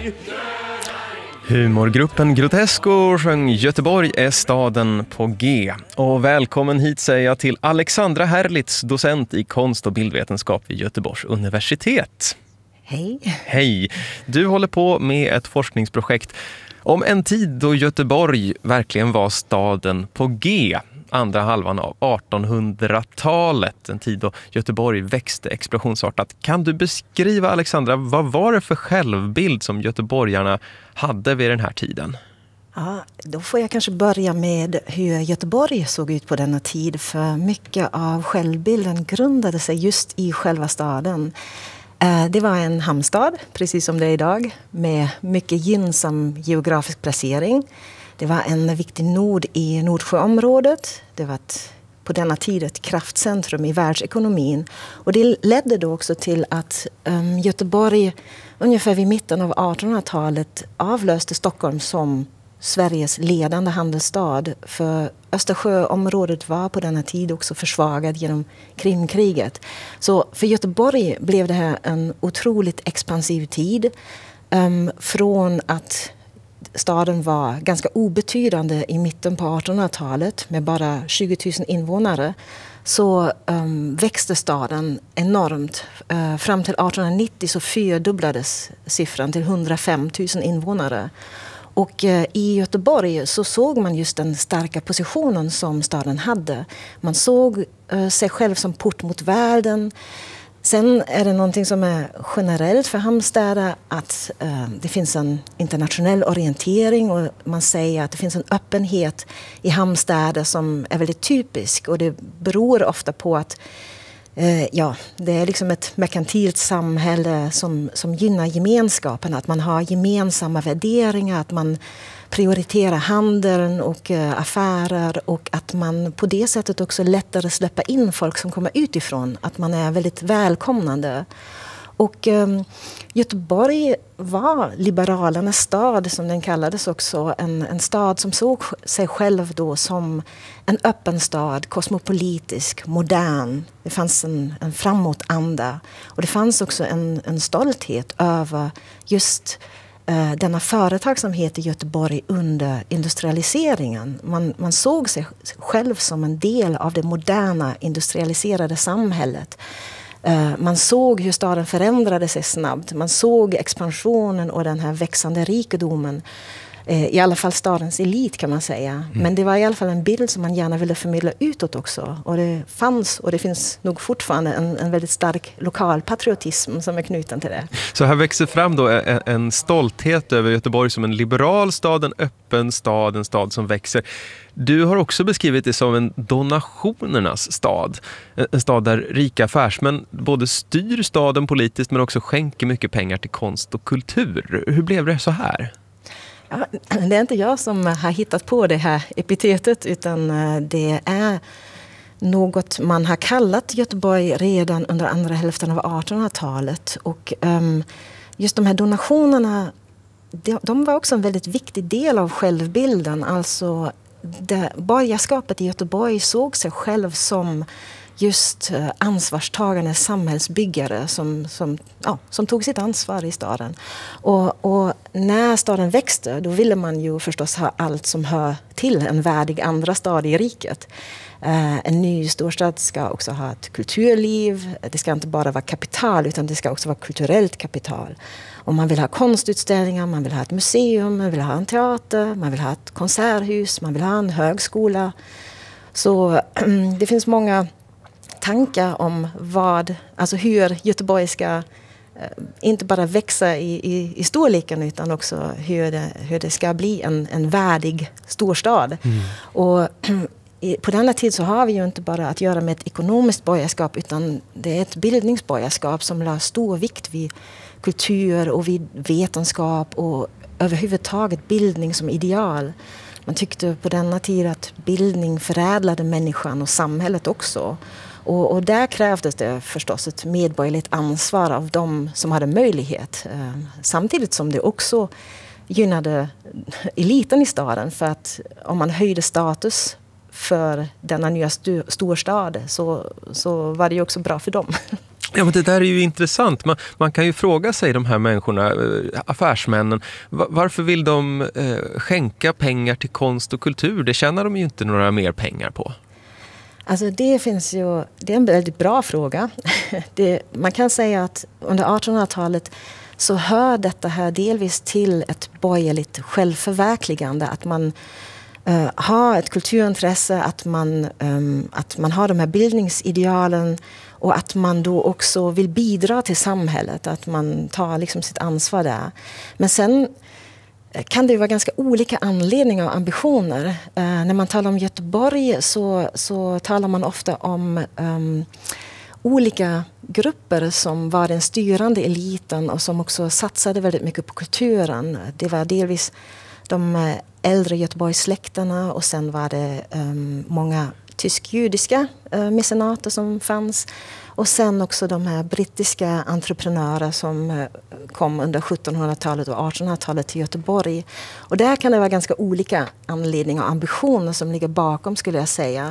Humorgruppen Grotesco sjöng Göteborg är staden på G. Och välkommen hit säger jag till Alexandra Herlitz, docent i konst- och bildvetenskap vid Göteborgs universitet. Hej. Hej. Du håller på med ett forskningsprojekt om en tid då Göteborg verkligen var staden på G. Andra halvan av 1800-talet, en tid då Göteborg växte explosionsartat. Kan du beskriva, Alexandra, vad var det för självbild som göteborgarna hade vid den här tiden? Ja, då får jag kanske börja med hur Göteborg såg ut på denna tid, för mycket av självbilden grundade sig just i själva staden. Det var en hamnstad, precis som det är idag, med mycket gynnsam geografisk placering. Det var en viktig nod i Nordsjöområdet. Det var på denna tid ett kraftcentrum i världsekonomin. Och det ledde då också till att Göteborg ungefär vid mitten av 1800-talet avlöste Stockholm som Sveriges ledande handelsstad. För Östersjöområdet var på denna tid också försvagad genom Krimkriget. Så för Göteborg blev det här en otroligt expansiv tid. Från att staden var ganska obetydande i mitten på 1800-talet med bara 20 000 invånare, så växte staden enormt. Fram till 1890 så fyrdubblades siffran till 105 000 invånare. Och i Göteborg så såg man just den starka positionen som staden hade. Man såg sig själv som port mot världen. Sen är det någonting som är generellt för hamnstäder att det finns en internationell orientering, och man säger att det finns en öppenhet i hamnstäder som är väldigt typisk, och det beror ofta på att det är liksom ett merkantilt samhälle som gynnar gemenskapen, att man har gemensamma värderingar, att man prioriterar handeln och affärer, och att man på det sättet också lättare släpper in folk som kommer utifrån, att man är väldigt välkomnande. Och Göteborg var liberalernas stad, som den kallades också. En stad som såg sig själv då som en öppen stad, kosmopolitisk, modern. Det fanns en framåtanda. Och det fanns också en stolthet över just denna företagsamhet i Göteborg under industrialiseringen. Man såg sig själv som en del av det moderna industrialiserade samhället. Man såg hur staden förändrade sig snabbt. Man såg expansionen och den här växande rikedomen. I alla fall stadens elit, kan man säga. Men det var i alla fall en bild som man gärna ville förmedla utåt också. Och det fanns, och det finns nog fortfarande, en väldigt stark lokal patriotism som är knuten till det. Så här växer fram då en stolthet över Göteborg som en liberal stad, en öppen stad, en stad som växer. Du har också beskrivit det som en donationernas stad. En stad där rika affärsmän både styr staden politiskt men också skänker mycket pengar till konst och kultur. Hur blev det så här? Ja, det är inte jag som har hittat på det här epitetet, utan det är något man har kallat Göteborg redan under andra hälften av 1800-talet. Och just de här donationerna, de var också en väldigt viktig del av självbilden. Alltså borgarskapet i Göteborg såg sig själv som just ansvarstagande samhällsbyggare som tog sitt ansvar i staden. Och när staden växte, då ville man ju förstås ha allt som hör till en värdig andra stad i riket. En ny storstad ska också ha ett kulturliv. Det ska inte bara vara kapital, utan det ska också vara kulturellt kapital. Och man vill ha konstutställningar, man vill ha ett museum, man vill ha en teater, man vill ha ett konserthus, man vill ha en högskola. Så det finns många tankar om hur Göteborg ska inte bara växa i storleken, utan också hur det ska bli en värdig storstad. Och på denna tid så har vi ju inte bara att göra med ett ekonomiskt borgarskap, utan det är ett bildningsborgarskap som la stor vikt vid kultur och vid vetenskap och överhuvudtaget bildning som ideal. Man tyckte på denna tid att bildning förädlade människan och samhället också. Och där krävdes det förstås ett medborgerligt ansvar av de som hade möjlighet. Samtidigt som det också gynnade eliten i staden, för att om man höjde status för denna nya storstad så var det ju också bra för dem. Ja, men det där är ju intressant. Man kan ju fråga sig, de här människorna, affärsmännen, varför vill de skänka pengar till konst och kultur? Det tjänar de ju inte några mer pengar på. Alltså det är en väldigt bra fråga. Man kan säga att under 1800-talet så hör detta här delvis till ett borgerligt självförverkligande. Att man har ett kulturintresse, att man har de här bildningsidealen och att man då också vill bidra till samhället. Att man tar liksom sitt ansvar där. Men sen kan det ju vara ganska olika anledningar och ambitioner. När man talar om Göteborg så talar man ofta om olika grupper som var den styrande eliten och som också satsade väldigt mycket på kulturen. Det var delvis de äldre Göteborgssläkterna och sen var det många tysk-judiska mecenater som fanns. Och sen också de här brittiska entreprenörer som kom under 1700-talet och 1800-talet till Göteborg. Och där kan det vara ganska olika anledningar och ambitioner som ligger bakom, skulle jag säga.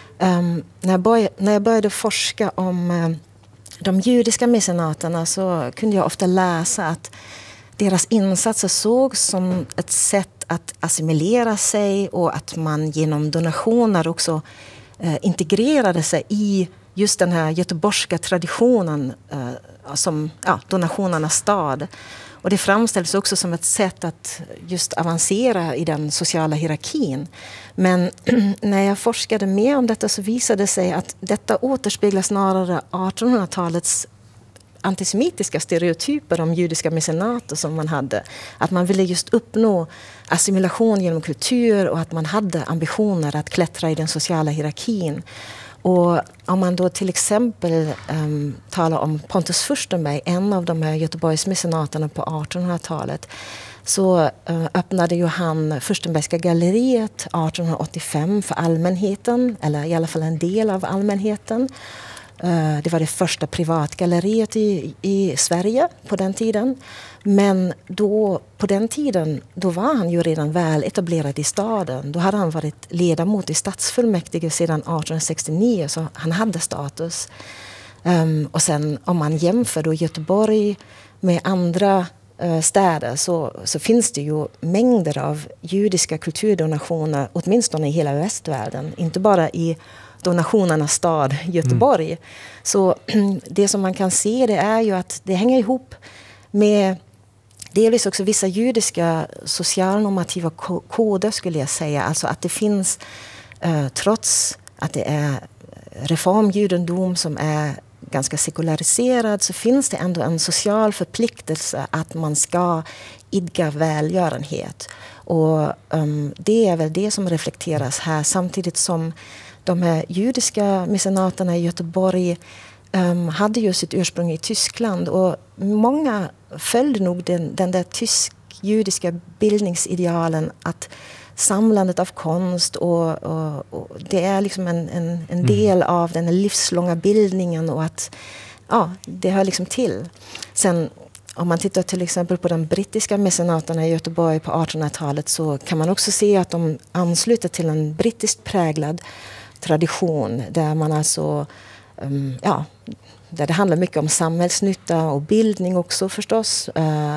När jag började forska om de judiska mecenaterna så kunde jag ofta läsa att deras insatser sågs som ett sätt att assimilera sig och att man genom donationer också integrerade sig i just den här göteborgska traditionen som donationernas stad. Och det framställs också som ett sätt att just avancera i den sociala hierarkin. Men när jag forskade mer om detta så visade det sig att detta återspeglar snarare 1800-talets antisemitiska stereotyper om judiska mecenater som man hade. Att man ville just uppnå assimilation genom kultur och att man hade ambitioner att klättra i den sociala hierarkin. Och om man då till exempel talar om Pontus Furstenberg, en av de här Göteborgsmecenaterna på 1800-talet, så öppnade ju han Furstenbergska galleriet 1885 för allmänheten, eller i alla fall en del av allmänheten. Det var det första privatgalleriet i Sverige på den tiden. Men på den tiden var han ju redan väl etablerad i staden. Då hade han varit ledamot i stadsfullmäktige sedan 1869, så han hade status. Och sen om man jämför då Göteborg med andra städer så finns det ju mängder av judiska kulturdonationer, åtminstone i hela västvärlden. Inte bara i donationernas stad Göteborg. Så det som man kan se, det är ju att det hänger ihop med delvis också vissa judiska socialnormativa koder, skulle jag säga. Alltså att det finns, trots att det är reformjudendom som är ganska sekulariserad, så finns det ändå en social förpliktelse att man ska idka välgörenhet. Och det är väl det som reflekteras här, samtidigt som de här judiska mecenaterna i Göteborg hade ju sitt ursprung i Tyskland, och många följde nog den där tysk-judiska bildningsidealen att samlandet av konst och det är liksom en del av den livslånga bildningen, och att det hör liksom till. Sen om man tittar till exempel på de brittiska mecenaterna i Göteborg på 1800-talet, så kan man också se att de ansluter till en brittiskt präglad tradition där man alltså där det handlar mycket om samhällsnytta och bildning också förstås,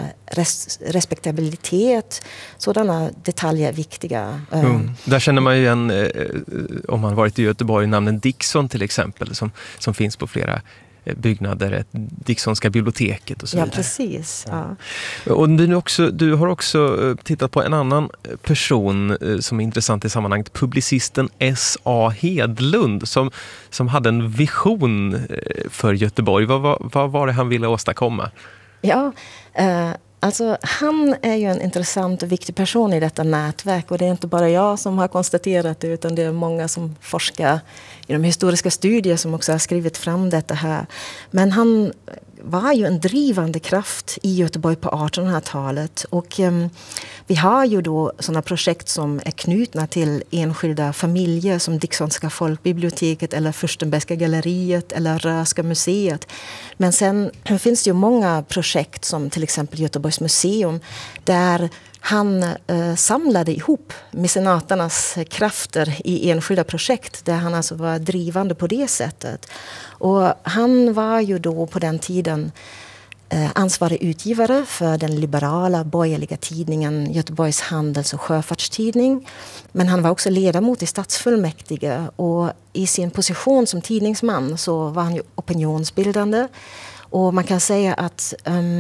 respektabilitet, sådana detaljer är viktiga. Där känner man ju igen, om man varit i Göteborg, namnen Dickson till exempel, som finns på flera byggnader, Dicksonska biblioteket och så vidare. Ja, precis. Ja. Och du har också tittat på en annan person som är intressant i sammanhanget, publicisten S.A. Hedlund, som hade en vision för Göteborg. Vad var det han ville åstadkomma? Ja, alltså han är ju en intressant och viktig person i detta nätverk, och det är inte bara jag som har konstaterat det, utan det är många som forskar i de historiska studier som också har skrivit fram detta här. Men han var ju en drivande kraft i Göteborg på 1800-talet, och Vi har ju då sådana projekt som är knutna till enskilda familjer som Dicksonska folkbiblioteket eller Furstenbergska galleriet eller Röhsska museet. Men sen finns det ju många projekt som till exempel Göteborgs museum där han samlade ihop mecenaternas krafter i enskilda projekt där han alltså var drivande på det sättet. Och han var ju då på den tiden ansvarig utgivare för den liberala borgerliga tidningen Göteborgs handels- och sjöfartstidning. Men han var också ledamot i stadsfullmäktige och i sin position som tidningsman så var han ju opinionsbildande. Och man kan säga att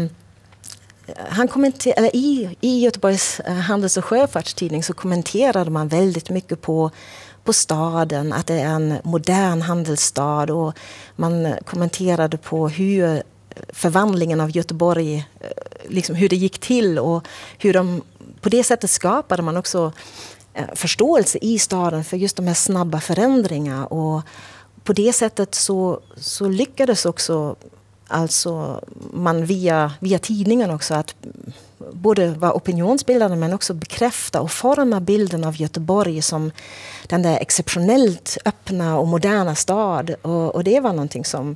han i Göteborgs handels- och sjöfartstidning så kommenterade man väldigt mycket på staden, att det är en modern handelsstad, och man kommenterade på hur förvandlingen av Göteborg, liksom hur det gick till, och hur de på det sättet skapade man också förståelse i staden för just de här snabba förändringarna, och på det sättet så lyckades också alltså man via tidningen också att både vara opinionsbildande men också bekräfta och forma bilden av Göteborg som den där exceptionellt öppna och moderna stad, och det var någonting som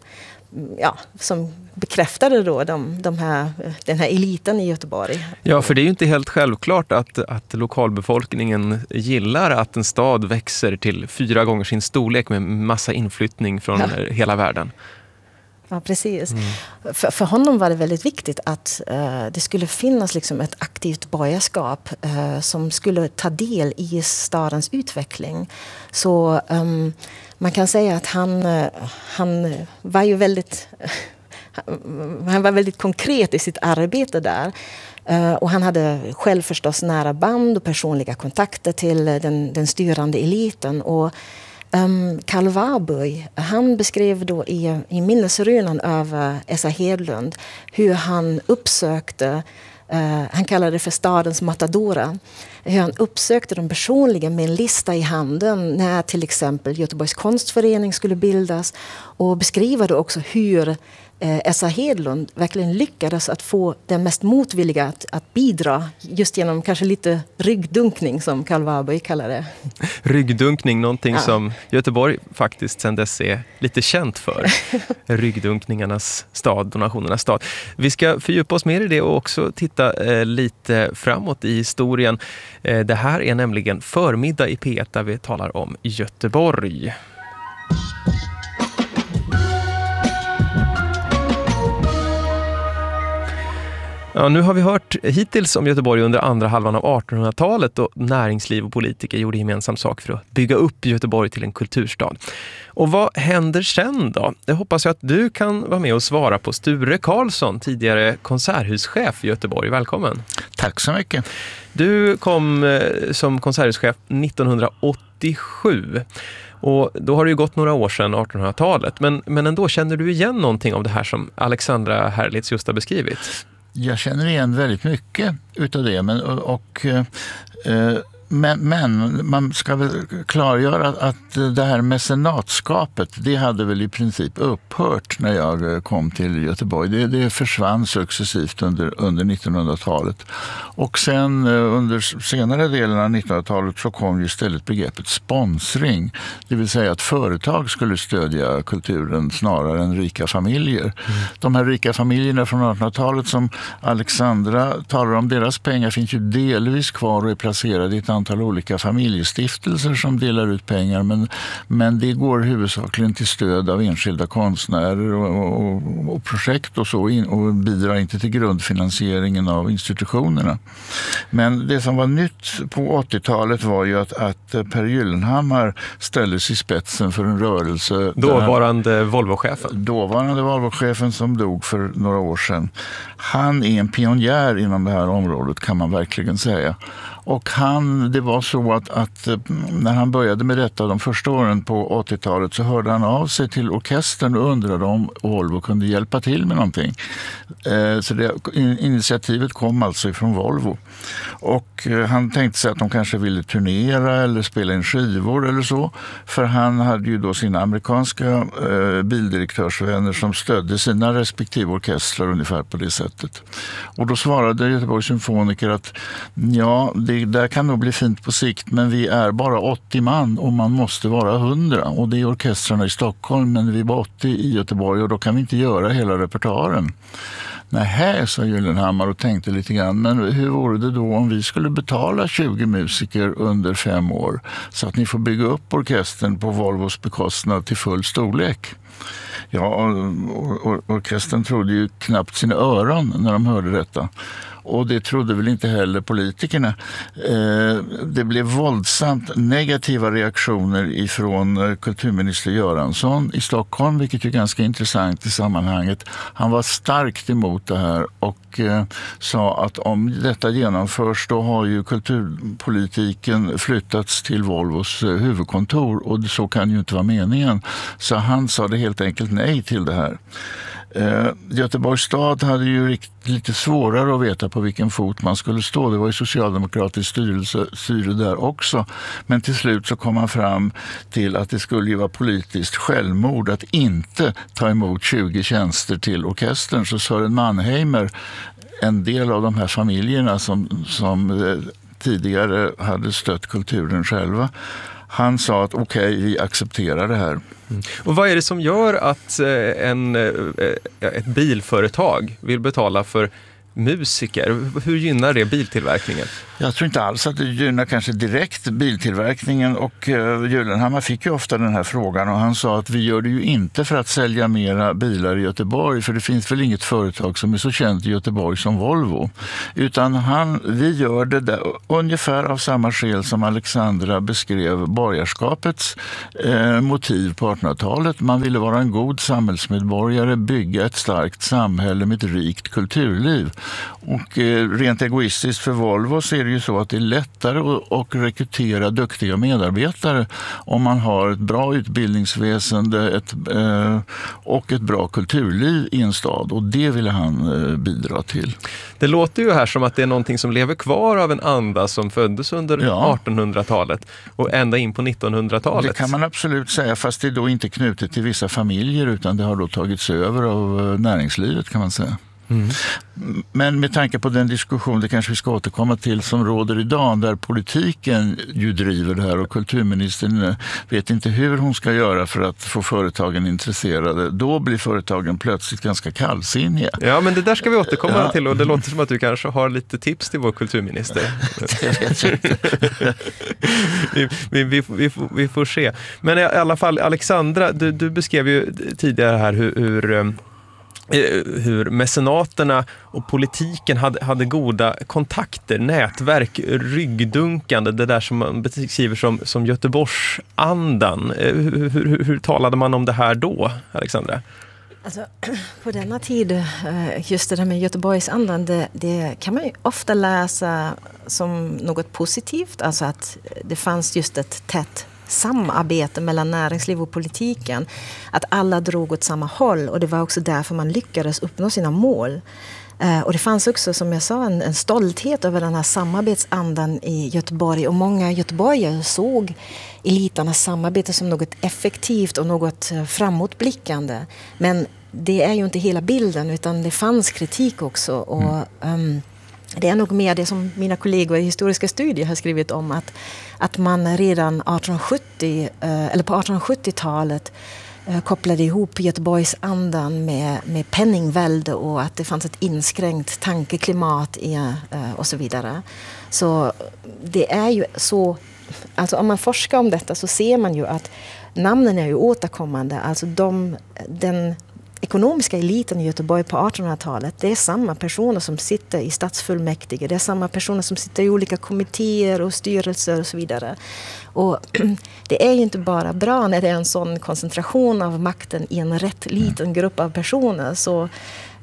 bekräftade då den här eliten i Göteborg. Ja, för det är ju inte helt självklart att lokalbefolkningen gillar att en stad växer till 4 gånger sin storlek med massa inflyttning från hela världen. Ja, precis. För honom var det väldigt viktigt att det skulle finnas liksom ett aktivt borgerskap som skulle ta del i stadens utveckling. Så man kan säga att han var ju väldigt konkret i sitt arbete där. Och han hade själv förstås nära band och personliga kontakter till den styrande eliten. Och Karl Warburg, han beskrev då i minnesrunan över Esa Hedlund hur han uppsökte, han kallade det för stadens matadora, hur han uppsökte dem personligen med en lista i handen när till exempel Göteborgs konstförening skulle bildas, och beskriva då också hur Esa Hedlund verkligen lyckades att få den mest motvilliga att bidra just genom kanske lite ryggdunkning som Karl Warburg kallar det. Ryggdunkning, någonting som Göteborg faktiskt sedan dess är lite känt för. Ryggdunkningarnas stad, donationernas stad. Vi ska fördjupa oss mer i det och också titta lite framåt i historien. Det här är nämligen Förmiddag i P1 där vi talar om Göteborg. Ja, nu har vi hört hittills om Göteborg under andra halvan av 1800-talet, och näringsliv och politiker gjorde gemensam sak för att bygga upp Göteborg till en kulturstad. Och vad händer sen då? Det hoppas jag att du kan vara med och svara på. Sture Karlsson, tidigare konserthuschef i Göteborg. Välkommen. Tack så mycket. Du kom som konserthuschef 1987. Och då har det ju gått några år sedan 1800-talet. Men ändå, känner du igen någonting av det här som Alexandra Herlitz just har beskrivit? Jag känner igen väldigt mycket utav det, men man ska väl klargöra att det här mecenatskapet, det hade väl i princip upphört när jag kom till Göteborg. Det försvann successivt under 1900-talet. Och sen under senare delen av 1900-talet så kom ju istället begreppet sponsring. Det vill säga att företag skulle stödja kulturen snarare än rika familjer. De här rika familjerna från 1800-talet som Alexandra talar om, deras pengar finns ju delvis kvar och är placerade i ett antal olika familjestiftelser som delar ut pengar, men det går huvudsakligen till stöd av enskilda konstnärer och projekt och så, och bidrar inte till grundfinansieringen av institutionerna. Men det som var nytt på 80-talet var ju att Per Gyllenhammar ställdes i spetsen för en rörelse. Dåvarande Volvo-chefen. Dåvarande Volvo-chefen som dog för några år sedan. Han är en pionjär inom det här området, kan man verkligen säga. Och han Men det var så att när han började med detta de första åren på 80-talet så hörde han av sig till orkestern och undrade om Volvo kunde hjälpa till med någonting. Så initiativet kom alltså ifrån Volvo. Och han tänkte sig att de kanske ville turnera eller spela in skivor eller så. För han hade ju då sina amerikanska bildirektörsvänner som stödde sina respektive orkestrar ungefär på det sättet. Och då svarade Göteborgs symfoniker att ja, det där kan nog bli fint på sikt, men vi är bara 80 man och man måste vara 100. Och det är orkestrarna i Stockholm, men vi är bara 80 i Göteborg och då kan vi inte göra hela repertoaren. Nej, sa Gyllenhammar och tänkte lite grann, men hur vore det då om vi skulle betala 20 musiker under 5 år så att ni får bygga upp orkestern på Volvos bekostnad till full storlek? Ja, orkestern trodde ju knappt sina öron när de hörde detta. Och det trodde väl inte heller politikerna. Det blev våldsamt negativa reaktioner ifrån kulturminister Göransson i Stockholm, vilket är ganska intressant i sammanhanget. Han var starkt emot det här och sa att om detta genomförs då har ju kulturpolitiken flyttats till Volvos huvudkontor och så kan ju inte vara meningen. Så han sa det helt enkelt nej till det här. Göteborgs stad hade ju lite svårare att veta på vilken fot man skulle stå. Det var ju socialdemokratiskt styre där också. Men till slut så kom man fram till att det skulle ju vara politiskt självmord att inte ta emot 20 tjänster till orkestern. Så Sören Mannheimer, en del av de här familjerna som tidigare hade stött kulturen själva, han sa att okej, vi accepterar det här. Och vad är det som gör att ett bilföretag vill betala för musiker? Hur gynnar det biltillverkningen? Jag tror inte alls att det gynnar kanske direkt biltillverkningen, och Gyllenhammar fick ju ofta den här frågan och han sa att vi gör det ju inte för att sälja mera bilar i Göteborg, för det finns väl inget företag som är så känt i Göteborg som Volvo, utan vi gör det där, ungefär av samma skäl som Alexandra beskrev borgarskapets motiv på 1800-talet. Man ville vara en god samhällsmedborgare, bygga ett starkt samhälle med ett rikt kulturliv. Och rent egoistiskt för Volvo så är det ju så att det är lättare att rekrytera duktiga medarbetare om man har ett bra utbildningsväsende och ett bra kulturliv i en stad, och det ville han bidra till. Det låter ju här som att det är någonting som lever kvar av en anda som föddes under 1800-talet och ända in på 1900-talet. Det kan man absolut säga, fast det är då inte knutet till vissa familjer utan det har då tagits över av näringslivet, kan man säga. Mm. Men med tanke på den diskussion, det kanske vi ska återkomma till, som råder idag, där politiken ju driver det här och kulturministern vet inte hur hon ska göra för att få företagen intresserade, då blir företagen plötsligt ganska kallsinniga. Ja, men det där ska vi återkomma till, och det låter som att du kanske har lite tips till vår kulturminister. Det vet jag inte. vi får se. Men i alla fall, Alexandra, du beskrev ju tidigare här hur mecenaterna och politiken hade goda kontakter, nätverk, ryggdunkande, det där som man beskriver som Göteborgsandan. Hur talade man om det här då, Alexandra? Alltså, på denna tid, just det där med Göteborgsandan, det kan man ju ofta läsa som något positivt. Alltså att det fanns just ett tätt samarbete mellan näringsliv och politiken. Att alla drog åt samma håll, och det var också därför man lyckades uppnå sina mål. Och det fanns också, som jag sa, en stolthet över den här samarbetsandan i Göteborg, och många göteborgare såg eliternas samarbete som något effektivt och något framåtblickande. Men det är ju inte hela bilden, utan det fanns kritik också, och det är nog mer det som mina kollegor i historiska studier har skrivit om, att man redan 1870 eller på 1870-talet kopplade ihop Göteborgsandan med penningvälde, och att det fanns ett inskränkt tankeklimat och så vidare. Så det är ju så, alltså om man forskar om detta så ser man ju att namnen är ju återkommande. Alltså den ekonomiska eliten i Göteborg på 1800-talet, det är samma personer som sitter i stadsfullmäktige, det är samma personer som sitter i olika kommittéer och styrelser och så vidare. Och det är ju inte bara bra när det är en sån koncentration av makten i en rätt liten grupp av personer, så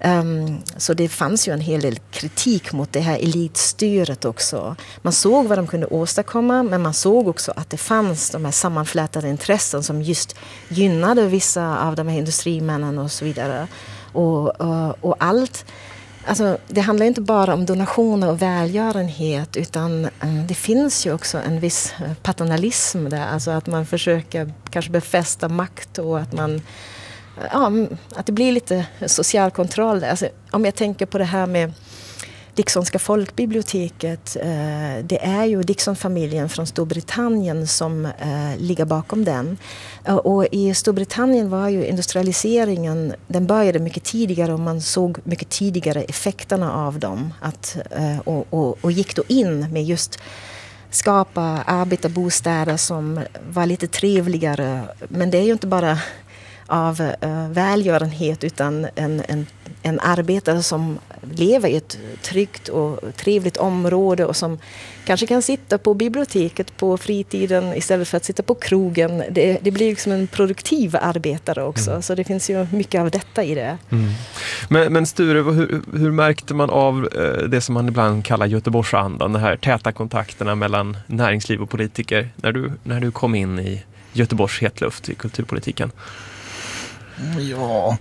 Så det fanns ju en hel del kritik mot det här elitstyret också. Man såg vad de kunde åstadkomma, men man såg också att det fanns de här sammanflätade intressen som just gynnade vissa av de här industrimännen och så vidare. Och allt, alltså det handlar inte bara om donationer och välgörenhet, utan det finns ju också en viss paternalism där, alltså att man försöker kanske befästa makt och att man att det blir lite social kontroll. Alltså, om jag tänker på det här med Dicksonska folkbiblioteket, det är ju Dickson-familjen från Storbritannien som ligger bakom den. Och i Storbritannien var ju industrialiseringen, den började mycket tidigare och man såg mycket tidigare effekterna av dem. Och gick då in med just skapa arbetarbostäder som var lite trevligare. Men det är ju inte bara av välgörenhet, utan en arbetare som lever i ett tryggt och trevligt område och som kanske kan sitta på biblioteket på fritiden istället för att sitta på krogen. Det blir liksom en produktiv arbetare också, så det finns ju mycket av detta i det. Men Sture, hur märkte man av det som man ibland kallar Göteborgsandan, de här täta kontakterna mellan näringsliv och politiker när du kom in i Göteborgs hetluft i kulturpolitiken? Ja,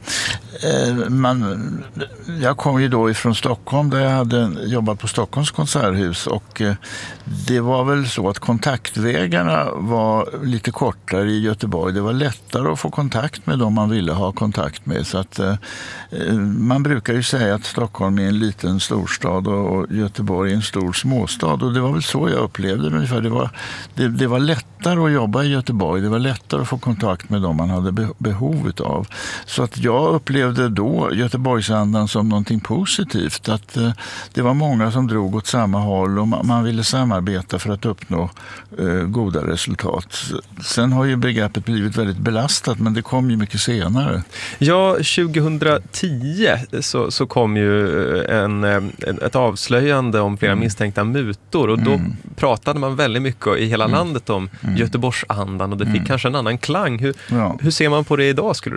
jag kom ju då ifrån Stockholm där jag hade jobbat på Stockholms konserthus, och det var väl så att kontaktvägarna var lite kortare i Göteborg. Det var lättare att få kontakt med dem man ville ha kontakt med, så att man brukar ju säga att Stockholm är en liten storstad och Göteborg är en stor småstad, och det var väl så jag upplevde det ungefär. Det var lättare att jobba i Göteborg, det var lättare att få kontakt med dem man hade behov av. Så att jag upplevde då Göteborgsandan som någonting positivt, att det var många som drog åt samma håll och man ville samarbeta för att uppnå goda resultat. Sen har ju begreppet blivit väldigt belastat, men det kom ju mycket senare. Ja, 2010 så kom ju ett avslöjande om flera misstänkta mutor, och då pratade man väldigt mycket i hela landet om Göteborgsandan, och det fick kanske en annan klang. Hur ser man på det idag, skulle